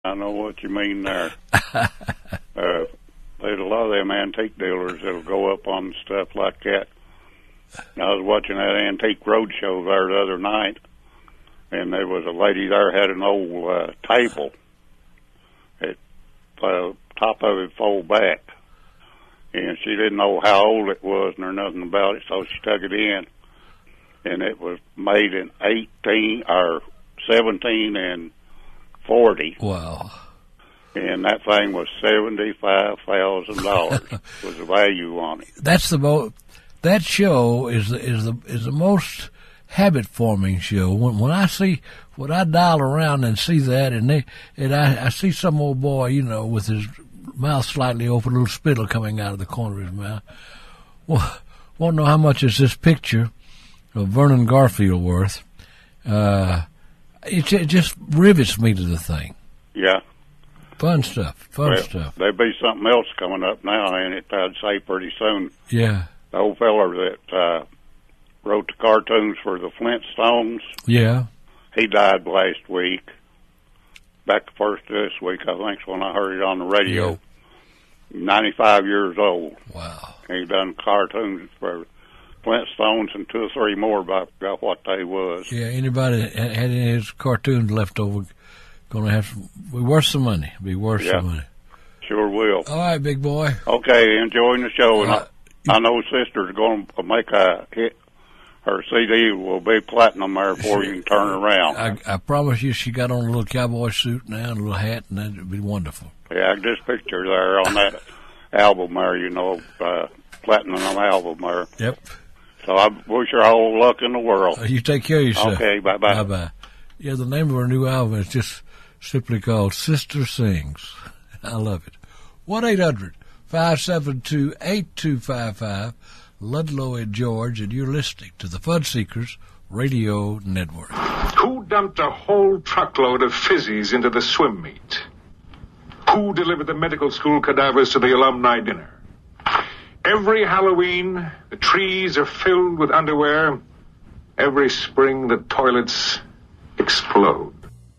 I know what you mean there. There's a lot of them antique dealers that'll go up on stuff like that. I was watching that Antique Roadshow there the other night, and there was a lady there had an old table. Top of it fold back, and she didn't know how old it was nor nothing about it, so she took it in, and it was made in 17 and 40. Wow. And that thing was $75,000 was the value on it. That's that show is the most habit forming show. When I dial around and see that, and I see some old boy, with his mouth slightly open, a little spittle coming out of the corner of his mouth. Well, won't know how much is this picture of Vernon Garfield worth. It just rivets me to the thing. Yeah. Fun stuff. Stuff. There'd be something else coming up now, and I'd say pretty soon. Yeah. The old feller that wrote the cartoons for the Flintstones. Yeah. He died last week. Back the first of this week, I think, is when I heard it on the radio. Yeah. 95 years old. Wow. He done cartoons for Flintstones and 2 or 3 more about what they was. Yeah, anybody had any of his cartoons left over, going to have to be worth some money. Some money. Sure will. All right, big boy. Okay, enjoying the show. And I know Sister's going to make a hit. Her CD will be platinum there before you can turn around. I promise you, she got on a little cowboy suit now and a little hat, and that would be wonderful. Yeah, just picture there on that album there, platinum album there. Yep. So I wish her all luck in the world. You take care of yourself. Okay, bye-bye. Bye-bye. Yeah, the name of her new album is just simply called Sister Sings. I love it. 1-800-572-8255, Ludlow and George, and you're listening to the Fun Seekers Radio Network. Who dumped a whole truckload of fizzies into the swim meet? Who delivered the medical school cadavers to the alumni dinner? Every Halloween, the trees are filled with underwear. Every spring, the toilets explode.